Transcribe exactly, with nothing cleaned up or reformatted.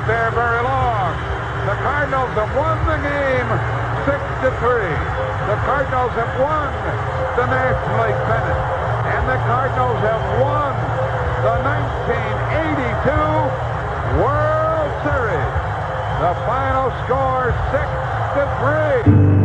not there very long. The Cardinals have won the game six to three. The Cardinals have won the National League pennant. And the Cardinals have won the nineteen eighty-two World Series. The final score six to three.